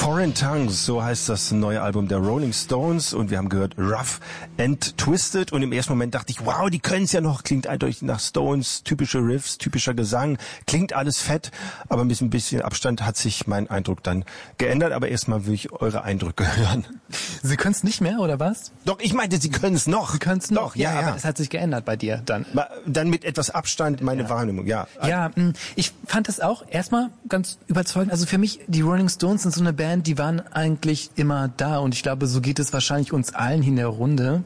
Foreign Tongues, so heißt das neue Album der Rolling Stones und wir haben gehört Rough and Twisted und im ersten Moment dachte ich, wow, die können es ja noch, klingt eindeutig nach Stones, typische Riffs, typischer Gesang, klingt alles fett, aber mit ein bisschen Abstand hat sich mein Eindruck dann geändert, aber erstmal will ich eure Eindrücke hören. Sie können es nicht mehr, oder was? Doch, ich meinte, Sie können es noch. Sie können es noch, ja, aber es hat sich geändert bei dir dann. Dann mit etwas Abstand meine Wahrnehmung, ja. Ja, ich fand das auch erstmal ganz überzeugend, also für mich, die Rolling Stones sind so eine Band, die waren eigentlich immer da und ich glaube, so geht es wahrscheinlich uns allen hier in der Runde.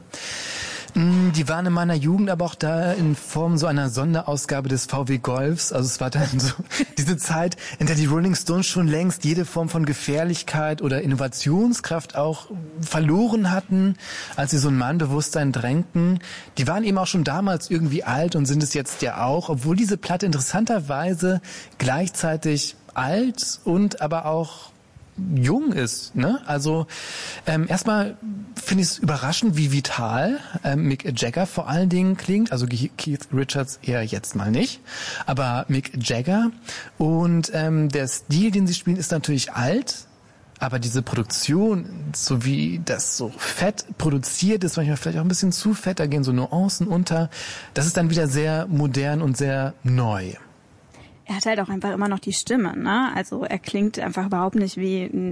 Die waren in meiner Jugend aber auch da in Form so einer Sonderausgabe des VW Golfs. Also es war dann so diese Zeit, in der die Rolling Stones schon längst jede Form von Gefährlichkeit oder Innovationskraft auch verloren hatten, als sie so ein Mannbewusstsein drängten. Die waren eben auch schon damals irgendwie alt und sind es jetzt ja auch, obwohl diese Platte interessanterweise gleichzeitig alt und aber auch jung ist, ne? Also erstmal finde ich es überraschend, wie vital Mick Jagger vor allen Dingen klingt. Also Keith Richards eher jetzt mal nicht, aber Mick Jagger. Und der Stil, den sie spielen, ist natürlich alt. Aber diese Produktion, so wie das so fett produziert ist, manchmal vielleicht auch ein bisschen zu fett, da gehen so Nuancen unter. Das ist dann wieder sehr modern und sehr neu. Er hat halt auch einfach immer noch die Stimme, ne? Also er klingt einfach überhaupt nicht wie ein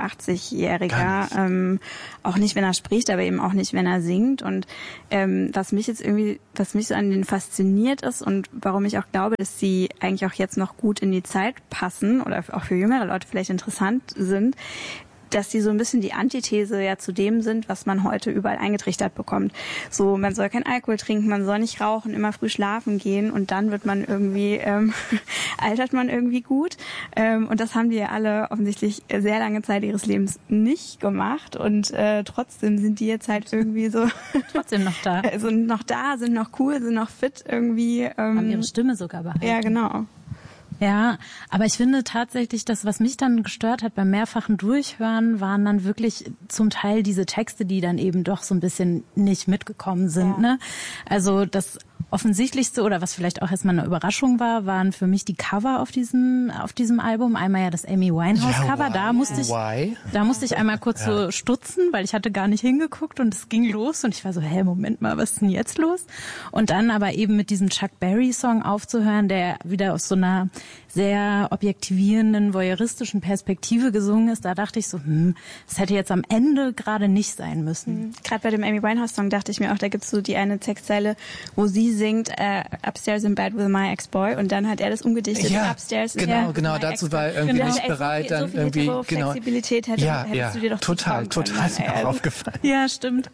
Ü80-Jähriger. Auch nicht, wenn er spricht, aber eben auch nicht, wenn er singt. Und was mich so an denen fasziniert ist und warum ich auch glaube, dass sie eigentlich auch jetzt noch gut in die Zeit passen oder auch für jüngere Leute vielleicht interessant sind, dass sie so ein bisschen die Antithese ja zu dem sind, was man heute überall eingetrichtert bekommt. So, man soll kein Alkohol trinken, man soll nicht rauchen, immer früh schlafen gehen und dann wird man irgendwie, altert man irgendwie gut. Und das haben die ja alle offensichtlich sehr lange Zeit ihres Lebens nicht gemacht und trotzdem sind die jetzt halt irgendwie so trotzdem noch da. Sind noch da, sind noch cool, sind noch fit irgendwie. Haben ihre Stimme sogar behalten. Ja, genau. Ja, aber ich finde tatsächlich, das, was mich dann gestört hat beim mehrfachen Durchhören, waren dann wirklich zum Teil diese Texte, die dann eben doch so ein bisschen nicht mitgekommen sind. Ja. Ne? Also das Offensichtlichste oder was vielleicht auch erstmal eine Überraschung war, waren für mich die Cover auf diesem Album. Einmal ja das Amy Winehouse Cover, da musste ich einmal kurz so stutzen, weil ich hatte gar nicht hingeguckt und es ging los und ich war so, Moment mal, was ist denn jetzt los? Und dann aber eben mit diesem Chuck Berry Song aufzuhören, der wieder aus so einer sehr objektivierenden, voyeuristischen Perspektive gesungen ist, da dachte ich so, das hätte jetzt am Ende gerade nicht sein müssen. Gerade bei dem Amy Winehouse Song dachte ich mir auch, da gibt's so die eine Textzeile, wo sie singt Upstairs in Bed with my ex-boy und dann hat er das umgedichtet. Ja, Upstairs genau, dazu war er irgendwie nicht bereit, dann so irgendwie, genau. Flexibilität hättest du dir doch total ist mir auch aufgefallen. Ja, stimmt.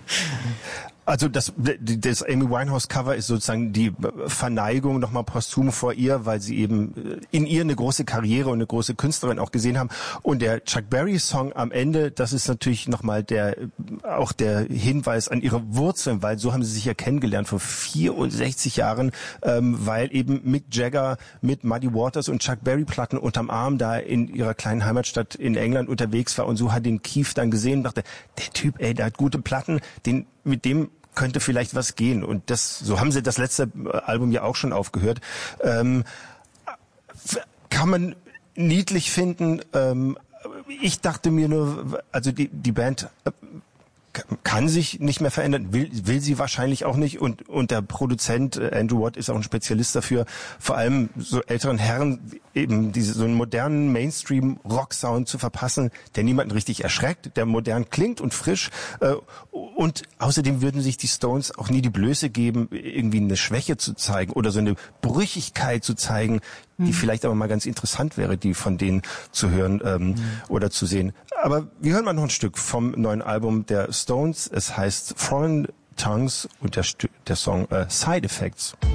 Also das Amy Winehouse Cover ist sozusagen die Verneigung nochmal posthum vor ihr, weil sie eben in ihr eine große Karriere und eine große Künstlerin auch gesehen haben. Und der Chuck Berry Song am Ende, das ist natürlich nochmal auch der Hinweis an ihre Wurzeln, weil so haben sie sich ja kennengelernt vor 64 Jahren, weil eben Mick Jagger mit Muddy Waters und Chuck Berry Platten unterm Arm da in ihrer kleinen Heimatstadt in England unterwegs war und so hat den Keith dann gesehen und dachte, der Typ, der hat gute Platten, mit dem könnte vielleicht was gehen. Und so haben sie das letzte Album ja auch schon aufgehört. Kann man niedlich finden. Ich dachte mir nur, also die Band kann sich nicht mehr verändern, will sie wahrscheinlich auch nicht und der Produzent Andrew Watt ist auch ein Spezialist dafür, vor allem so älteren Herren eben so einen modernen Mainstream-Rock-Sound zu verpassen, der niemanden richtig erschreckt, der modern klingt und frisch und außerdem würden sich die Stones auch nie die Blöße geben, irgendwie eine Schwäche zu zeigen oder so eine Brüchigkeit zu zeigen, die vielleicht aber mal ganz interessant wäre, die von denen zu hören oder zu sehen. Aber wir hören mal noch ein Stück vom neuen Album der Stones. Es heißt Foreign Tongues und der Song Side Effects.